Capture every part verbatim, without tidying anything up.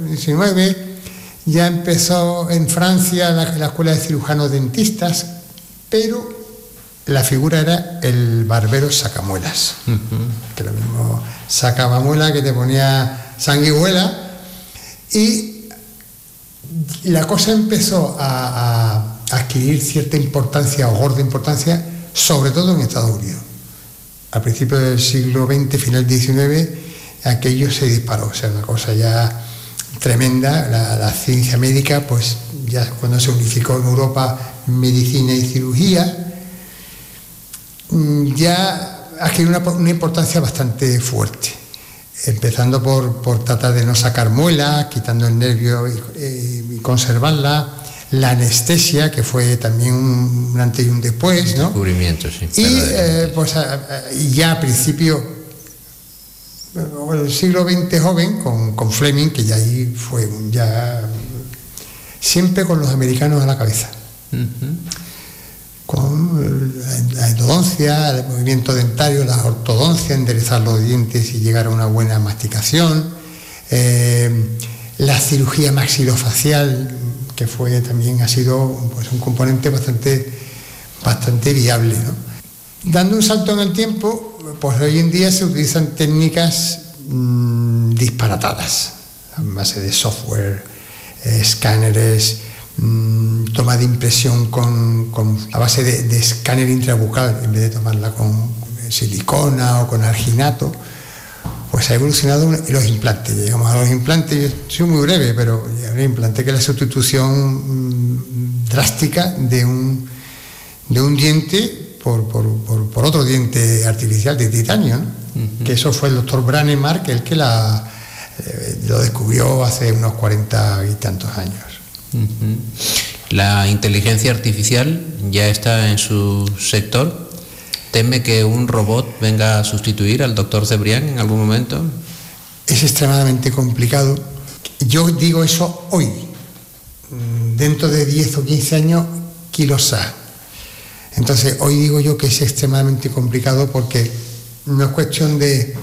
diecinueve ya empezó en Francia la, la escuela de cirujanos dentistas, pero la figura era el barbero sacamuelas, uh-huh. que lo mismo sacaba muela que te ponía sanguijuela, y la cosa empezó a, a adquirir cierta importancia o gorda importancia, sobre todo en Estados Unidos. A principios del siglo veinte, final diecinueve, aquello se disparó, o sea, una cosa ya tremenda. La, la ciencia médica, pues ya cuando se unificó en Europa medicina y cirugía, ya adquirió una, una importancia bastante fuerte, empezando por, por tratar de no sacar muelas, quitando el nervio y, eh, y conservarla, la anestesia, que fue también un, un antes y un después, ¿no? Descubrimiento, sí. Y eh, pues a, a, ya a principio, bueno, el siglo veinte joven, con, con Fleming, que ya ahí fue ya siempre con los americanos a la cabeza. Uh-huh. Con la endodoncia, el movimiento dentario, la ortodoncia, enderezar los dientes y llegar a una buena masticación, eh, la cirugía maxilofacial, que fue también ha sido pues un componente bastante, bastante viable, ¿no? Dando un salto en el tiempo, pues hoy en día se utilizan técnicas mmm, disparatadas, a base de software, eh, escáneres, mmm, toma de impresión con, con a base de, de escáner intrabucal, en vez de tomarla con silicona o con arginato. Pues ha evolucionado los implantes. Llegamos a los implantes, yo soy muy breve, pero el implante, que es la sustitución mmm, drástica de un, de un diente por, por, por, por otro diente artificial de titanio, ¿no? Uh-huh. Que eso fue el doctor Brånemark el que la, eh, lo descubrió hace unos cuarenta y tantos años. Uh-huh. ¿La inteligencia artificial ya está en su sector? ¿Teme que un robot venga a sustituir al doctor Cebrián en algún momento? Es extremadamente complicado. Yo digo eso hoy. Dentro de diez o quince años, quizás. Entonces, hoy digo yo que es extremadamente complicado porque no es cuestión de...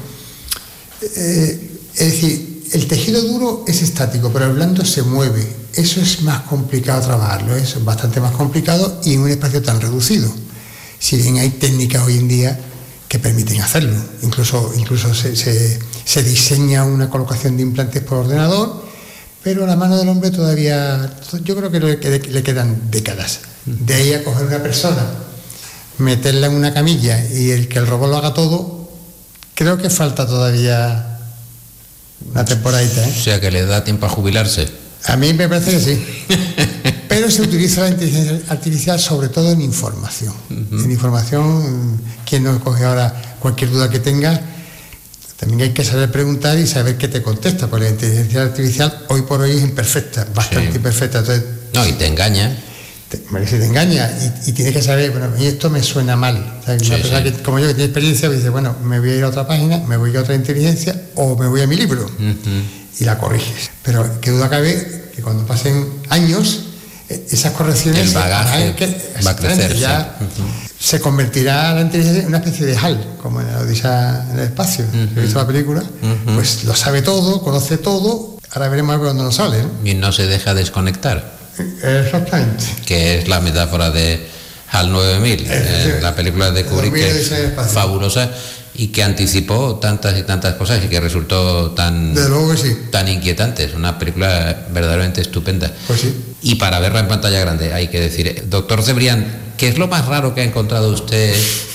Eh, es decir, el tejido duro es estático, pero el blando se mueve. Eso es más complicado trabajarlo, es bastante más complicado y en un espacio tan reducido. Si bien hay técnicas hoy en día que permiten hacerlo, incluso, incluso se, se, se diseña una colocación de implantes por ordenador, pero a la mano del hombre todavía, yo creo que le, que le quedan décadas. De ahí a coger una persona, meterla en una camilla y el que el robot lo haga todo, creo que falta todavía una temporadita, ¿eh? O sea, que le da tiempo a jubilarse. A mí me parece que sí. Pero se utiliza la inteligencia artificial sobre todo en información. Uh-huh. En información, quien no coge ahora cualquier duda que tenga, también hay que saber preguntar y saber qué te contesta, porque la inteligencia artificial hoy por hoy es imperfecta, bastante sí. imperfecta. Entonces, no, y te engaña. Te, te engaña y, y tienes que saber, bueno, a mí esto me suena mal. O sea, sí, una persona sí. que, como yo, que tiene experiencia, me dice, bueno, me voy a ir a otra página, me voy a otra inteligencia o me voy a mi libro. Uh-huh. Y la corriges. Pero qué duda cabe que cuando pasen años, esas correcciones... El bagaje que, va a crecer. Ya sí. uh-huh. Se convertirá la inteligencia en una especie de HAL, como en la Odisea en el espacio. Uh-huh. ¿He visto la película? Uh-huh. Pues lo sabe todo, conoce todo, ahora veremos a ver cuándo nos sale, ¿no? Y no se deja desconectar. Exactamente. Que es la metáfora de HAL nueve mil, eh, la película de Kubrick, que es fabulosa y que anticipó tantas y tantas cosas y que resultó tan, de luego que sí. tan inquietante. Es una película verdaderamente estupenda. Pues sí. Y para verla en pantalla grande, hay que decir, doctor Cebrián, ¿qué es lo más raro que ha encontrado usted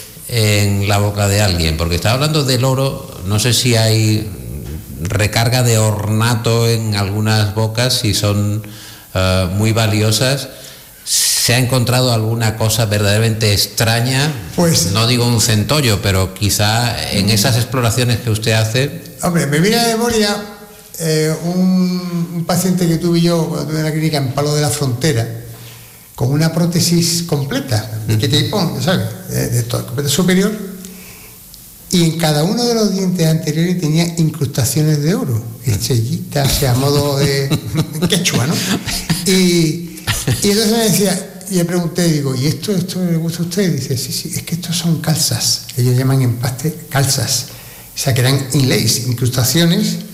en la boca de alguien? Porque está hablando del oro, no sé si hay recarga de ornato en algunas bocas, si son uh, muy valiosas. ¿Se ha encontrado alguna cosa verdaderamente extraña? Pues no digo un centollo, pero quizá en esas exploraciones que usted hace... Hombre, me viene a memoria eh, un, un paciente que tuve yo cuando tuve en la clínica en Palo de la Frontera, con una prótesis completa, de que te pon, ¿sabes? De, de todo, completa superior, y en cada uno de los dientes anteriores tenía incrustaciones de oro, estrellitas, o sea, a modo de quechua, ¿no? Y... Y entonces me decía, y le pregunté, digo, ¿y esto, esto le gusta a usted? Y dice, sí, sí, es que estos son calzas. Ellos llaman empaste calzas. O sea, que eran inlays, incrustaciones